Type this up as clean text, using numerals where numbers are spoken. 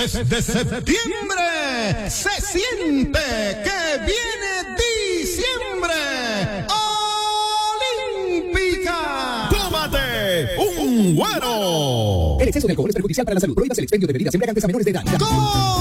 Desde septiembre se siente que viene diciembre. Olímpica. ¡Tómate un güero! El exceso de alcohol es perjudicial para la salud. Prohíbas el expendio de bebidas embriagantes a menores de edad.